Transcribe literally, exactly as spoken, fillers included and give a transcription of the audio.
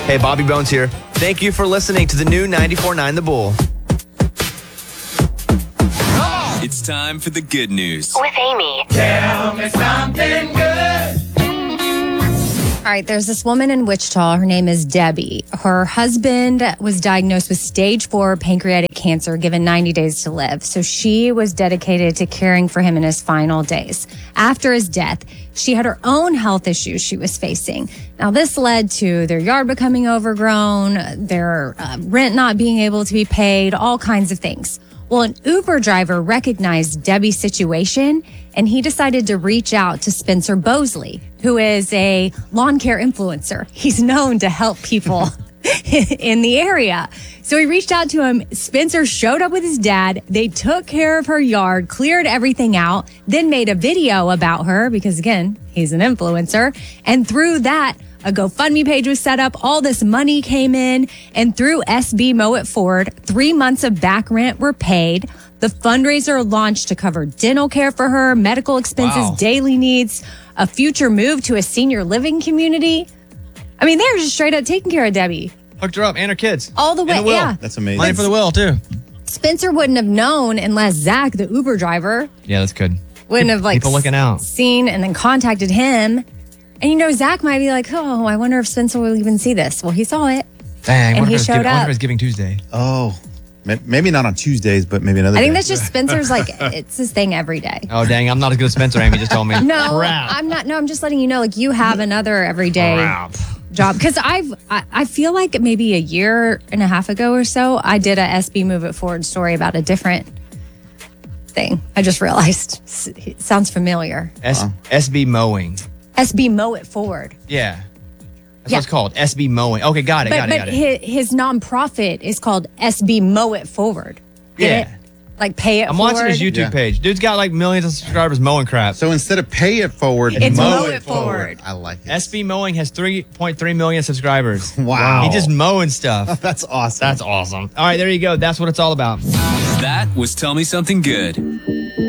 Hey, Bobby Bones here. Thank you for listening to the new ninety-four point nine The Bull. It's time for the good news. With Amy. Tell me something good. All right, there's this woman in Wichita. Her name is Debbie. Her husband was diagnosed with stage four pancreatic cancer, given ninety days to live. So she was dedicated to caring for him in his final days. After his death, she had her own health issues she was facing. Now, this led to their yard becoming overgrown, their uh, rent not being able to be paid, all kinds of things. Well, an Uber driver recognized Debbie's situation, and he decided to reach out to Spencer Bosley, who is a lawn care influencer. He's known to help people in the area. So he reached out to him. Spencer showed up with his dad. They took care of her yard, cleared everything out, then made a video about her because, again, he's an influencer. And through that, a GoFundMe page was set up. All this money came in. And through S B Mow It Forward, three months of back rent were paid. The fundraiser launched to cover dental care for her, medical expenses, Wow. daily needs, a future move to a senior living community. I mean, they're just straight up taking care of Debbie. Hooked her up and her kids. All the way, And a will. yeah. That's amazing. Money for the will, too. Spencer wouldn't have known unless Zach, the Uber driver, Yeah, that's good. wouldn't have like People looking out. seen and then contacted him. And you know, Zach might be like, oh, I wonder if Spencer will even see this. Well, he saw it. Dang, And what he if it was showed Giving, I wonder up. if it was Giving Tuesday. Oh, may- maybe not on Tuesdays, but maybe another I think day. that's just Spencer's like, it's his thing every day. Oh, dang, I'm not as good as Spencer, Amy just told me. No, Crap. I'm not. No, I'm just letting you know, like you have another everyday Crap. job. Because I've, I, I feel like maybe a year and a half ago or so, I did a S B Move It Forward story about a different thing. I just realized. S- It sounds familiar. S- SB Mowing. S B Mow It Forward. Yeah. That's Yeah. what it's called. S B Mowing. Okay, got it, But, got it, but got it. his, his nonprofit is called S B Mow It Forward. Get Yeah. it? Like pay it I'm forward. watching his YouTube Yeah. page. Dude's got like millions of subscribers mowing crap. So instead of pay it forward, It's mow, mow it it forward. forward. I like it. S B Mowing has three point three million subscribers. Wow. He just mowing stuff. That's awesome. That's awesome. All right, there you go. That's what it's all about. That was Tell Me Something Good.